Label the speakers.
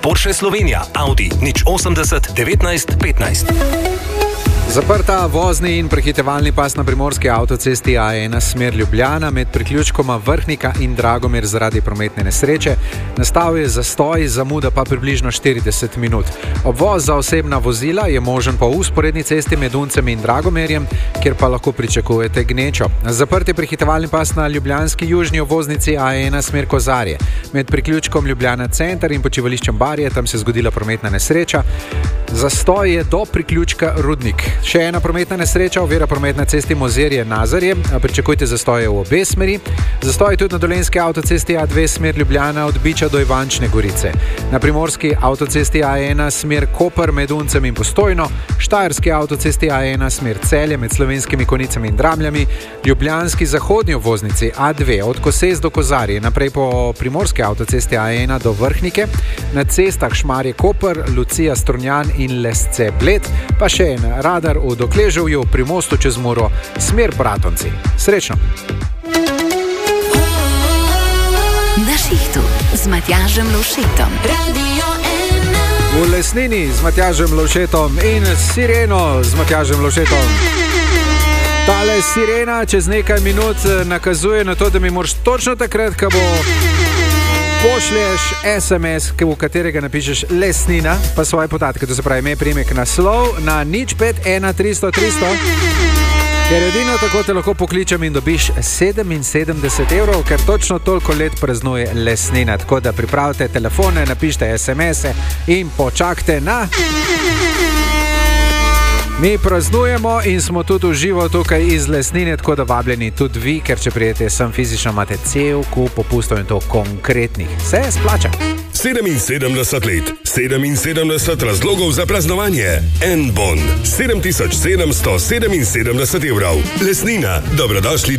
Speaker 1: Porsche Slovenija, Audi, 080 19 15.
Speaker 2: Zaprta vozni in prehitevalni pas na primorski avtocesti A1 smer Ljubljana med priključkoma Vrhnika in Dragomir zaradi prometne nesreče. Nastal je zastoj, zamuda pa približno 40 minut. Obvoz za osebna vozila je možen po vzporedni cesti med Uncem in Dragomirjem, kjer pa lahko pričakujete gnečo. Zaprt je prehitevalni pas na ljubljanski južni obvoznici A1 smer Kozarje. Med priključkom Ljubljana center in počivališčem Barje, tam se je zgodila prometna nesreča. Zastoj je do priključka Rudnik. Še ena prometna nesreča ovira promet na cesti Mozirje-Nazarje. Pričakujte zastoje v obe smeri. Zastoj je tudi na dolenjski avtocesti A2 smer Ljubljana od Biča do Ivančne Gorice. Na primorski avtocesti A1 smer Koper med Uncem in Postojno. Štajerski avtocesti A1 smer Celje med Slovenskimi Konicami in Dramljami. Ljubljanski zahodni obvoznici A2 od Koses do Kozarje. Naprej po primorski avtocesti A1 do Vrhnike. Na cestah Šmarje-Koper, Lucija-Strunjan in Lesce-Bled. Pa še en radar v Dokleževju pri mostu čez Muro, smer Bratonci. Srečno!
Speaker 3: Na šihtu z Matjažem Lovšetom.
Speaker 2: V Lesnini z Matjažem Lovšetom in Sireno z Matjažem Lovšetom. Tale sirena čez nekaj minut nakazuje na to, da mi moraš točno takrat, ko pošlješ SMS, v katerega napišeš Lesnina, pa svoje podatke, to se pravi ime, priimek, naslov na 051 300 300, ker edino tako te lahko pokličem in dobiš 77 evrov, ker točno toliko let praznuje Lesnina. Tako da pripravite telefone, napišite SMS-e in počakajte na... Mi praznujemo in smo tudi v živo tukaj iz Lesnine, tako da vabljeni tudi vi, ker če prijete sem fizično, imate cel kup popustov in to konkretnih. Se splača.
Speaker 4: 77 let, 77 razlogov za praznovanje. En bon, 7777 evrov. Lesnina, dobrodošli.